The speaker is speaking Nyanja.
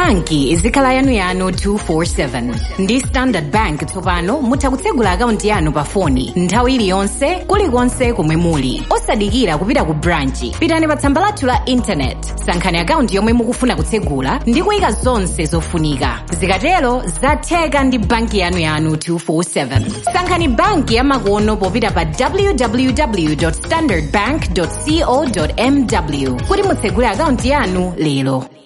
banki izikhala yanu 247 ndi Standard Bank. Tsopano mutha kutsegula akaunti yanu pa foni nthawi iliyonse kulikonse komwe muli osadikira kupita ku branchi. Pitani pa tsamba lathu la internet, sankhani akaunti yomwe mukufuna kutsegula ndi kuyika zonse zofunika. Zikatero zatheka ndi banki yanu 247. Sankhani banki yamakono popita pa www.standardbank.co.mw kuti mutsegule akaunti yanu lero.